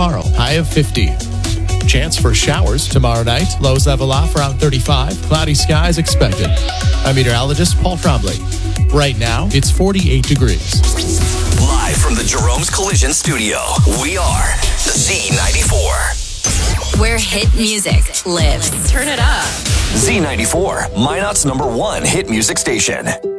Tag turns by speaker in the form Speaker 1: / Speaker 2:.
Speaker 1: tomorrow, high of 50. Chance for showers tomorrow night, lows level off around 35. Cloudy skies expected. I'm meteorologist Paul Trombley. Right now, it's 48 degrees.
Speaker 2: Live from the Jerome's Collision Studio, we are Z94.
Speaker 3: Where hit music lives.
Speaker 4: Turn it up.
Speaker 2: Z94, Minot's #1 hit music station.